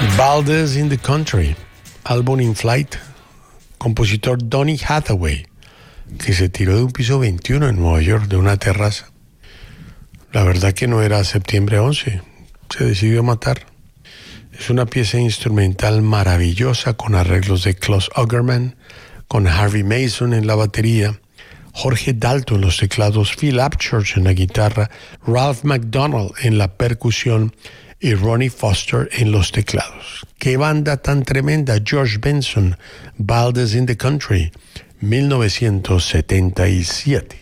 Baldes in the Country, álbum In Flight, compositor Donny Hathaway, que se tiró de un piso 21 en Nueva York, de una terraza. La verdad que no era septiembre 11, se decidió matar. Es una pieza instrumental maravillosa con arreglos de Klaus Ogerman, con Harvey Mason en la batería, Jorge Dalto en los teclados, Phil Upchurch en la guitarra, Ralph McDonald en la percusión y Ronnie Foster en los teclados. ¡Qué banda tan tremenda! George Benson, Baldes in the Country, 1977.